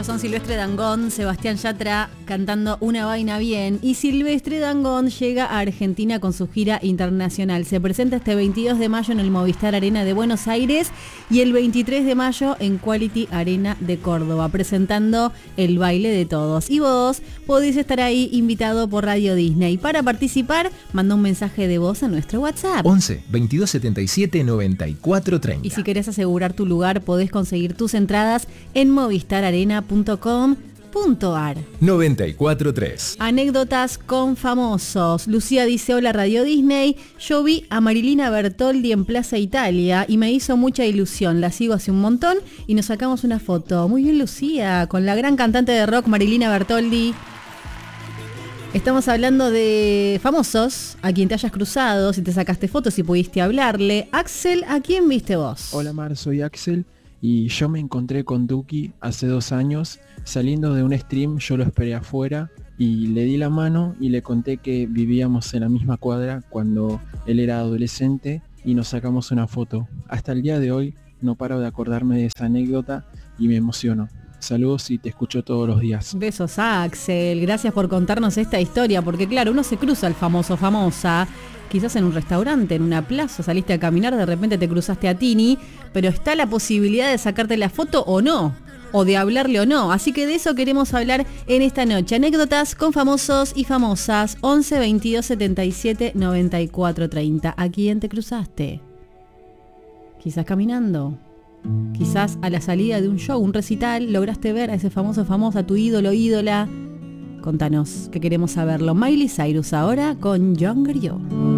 Ellos son Silvestre Dangond, Sebastián Yatra cantando Una Vaina Bien. Y Silvestre Dangond llega a Argentina con su gira internacional. Se presenta este 22 de mayo en el Movistar Arena de Buenos Aires y el 23 de mayo en Quality Arena de Córdoba, presentando El Baile de Todos. Y vos podés estar ahí invitado por Radio Disney. Para participar, manda un mensaje de voz a nuestro WhatsApp. 11 22 77 94 30. Y si querés asegurar tu lugar, podés conseguir tus entradas en movistararena.com.ar. 94.3. Anécdotas con famosos. Lucía dice: hola Radio Disney, yo vi a Marilina Bertoldi en Plaza Italia y me hizo mucha ilusión, la sigo hace un montón y nos sacamos una foto. Muy bien, Lucía, con la gran cantante de rock Marilina Bertoldi. Estamos hablando de famosos, a quien te hayas cruzado, si te sacaste fotos, si pudiste hablarle. Axel, ¿a quién viste vos? Hola Mar, soy Axel y yo me encontré con Duki hace 2 años. Saliendo de un stream, yo lo esperé afuera y le di la mano y le conté que vivíamos en la misma cuadra cuando él era adolescente y nos sacamos una foto. Hasta el día de hoy no paro de acordarme de esa anécdota y me emociono. Saludos y te escucho todos los días. Besos, Axel. Gracias por contarnos esta historia, porque claro, uno se cruza al famoso, famosa, quizás en un restaurante, en una plaza, saliste a caminar, de repente te cruzaste a Tini, pero está la posibilidad de sacarte la foto o no, o de hablarle o no. Así que de eso queremos hablar en esta noche. Anécdotas con famosos y famosas. 11 22 77 94 30. ¿A quién te cruzaste? Quizás caminando. Quizás a la salida de un show, un recital, lograste ver a ese famoso, famosa, tu ídolo, ídola. Contanos, que queremos saberlo. Miley Cyrus ahora con Younger You.